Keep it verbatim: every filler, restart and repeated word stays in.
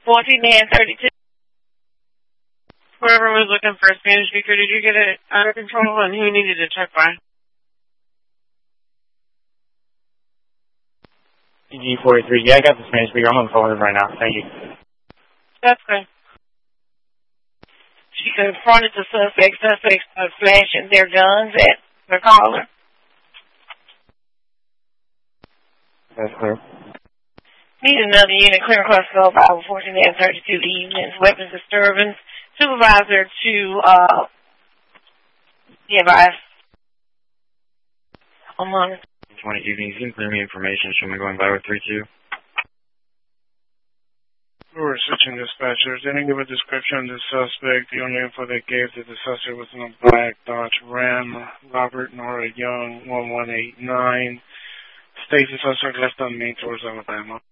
fourteen and thirty-two. Whoever was looking for a Spanish speaker, did you get it under control, and who needed to check by? G forty-three, yeah, I got the Spanish speaker. I'm on the phone with him right now. Thank you. That's good. She confronted the suspects. Suspects are flashing their guns at the caller. That's clear. Need another unit clear across scope, hour fourteen and thirty-two evenings, weapons disturbance. Supervisor to, uh, yeah, advise. On monitor. twenty evenings, you can clear me information. Show me going by with three two. We're switching dispatchers. They didn't give a description of the suspect. The only info they gave that the suspect was in a black Dodge Ram, Robert Nora Young, one one eight nine. States the suspect left on Main towards Alabama.